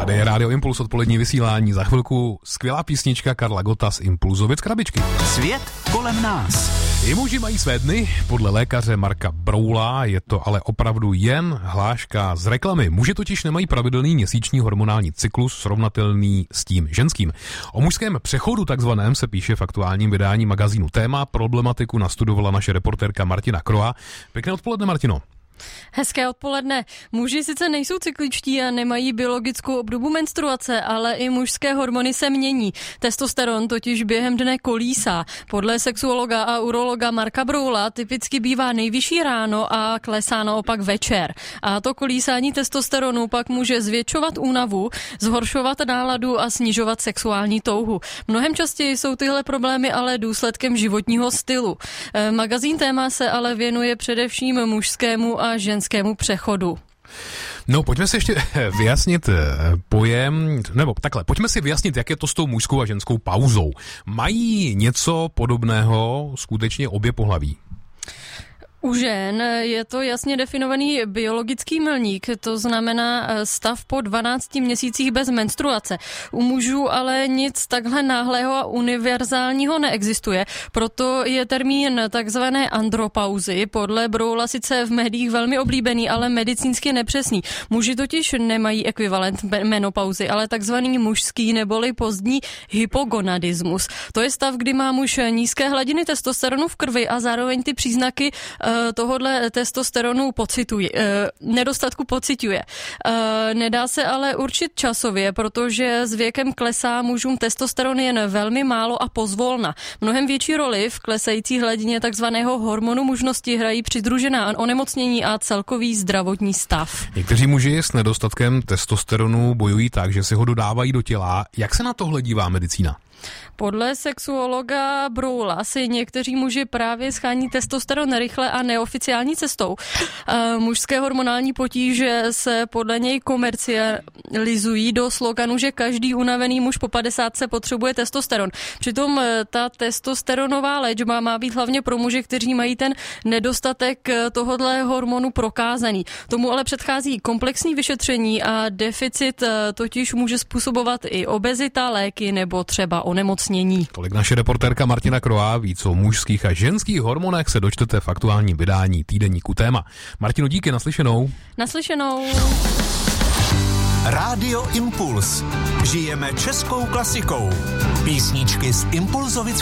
Tady je Rádio Impuls, odpolední vysílání. Za chvilku skvělá písnička Karla Gotta z Impulzovic krabičky. Svět kolem nás. I muži mají své dny, podle lékaře Marka Broula je to ale opravdu jen hláška z reklamy. Muži totiž nemají pravidelný měsíční hormonální cyklus srovnatelný s tím ženským. O mužském přechodu takzvaném se píše v aktuálním vydání magazínu Téma. Problematiku nastudovala naše reportérka Martina Kroa. Pěkné odpoledne, Martino. Hezké odpoledne. Muži sice nejsou cykličtí a nemají biologickou obdobu menstruace, ale i mužské hormony se mění. Testosteron totiž během dne kolísá. Podle sexuologa a urologa Marka Broula typicky bývá nejvyšší ráno a klesá naopak večer. A to kolísání testosteronu pak může zvětšovat únavu, zhoršovat náladu a snižovat sexuální touhu. Mnohem častěji jsou tyhle problémy ale důsledkem životního stylu. Magazín Téma se ale věnuje především mužskému a ženskému přechodu. No, pojďme si ještě vyjasnit pojem, nebo takhle, pojďme si vyjasnit, jak je to s tou mužskou a ženskou pauzou. Mají něco podobného skutečně obě pohlaví? U žen je to jasně definovaný biologický milník, to znamená stav po 12 měsících bez menstruace. U mužů ale nic takhle náhlého a univerzálního neexistuje, proto je termín takzvané andropauzy podle Broula sice v médiích velmi oblíbený, ale medicínsky nepřesný. Muži totiž nemají ekvivalent menopauzy, ale takzvaný mužský neboli pozdní hypogonadismus. To je stav, kdy má muž nízké hladiny testosteronu v krvi a zároveň ty příznaky tohodle testosteronu nedostatku pociťuje. Nedá se ale určit časově, protože s věkem klesá mužům testosteron jen velmi málo a pozvolna. Mnohem větší roli v klesající hladině takzvaného hormonu mužnosti hrají přidružená onemocnění a celkový zdravotní stav. Někteří muži s nedostatkem testosteronu bojují tak, že si ho dodávají do těla. Jak se na tohle dívá medicína? Podle sexuologa Broula si někteří muži právě schání testosteron rychle a neoficiální cestou. Mužské hormonální potíže se podle něj komercializují do sloganu, že každý unavený muž po 50 potřebuje testosteron. Přitom ta testosteronová léčba má být hlavně pro muže, kteří mají ten nedostatek tohodle hormonu prokázaný. Tomu ale předchází komplexní vyšetření a deficit totiž může způsobovat i obezita, léky nebo třeba onemocnění. Tolik naše reportérka Martina Kroa. Víc o mužských a ženských hormonech se dočtete v aktuálním vydání týdeníku Téma. Martino, díky, naslyšenou. Naslyšenou. Rádio Impuls. Žijeme českou klasikou. Písničky z Impulzovic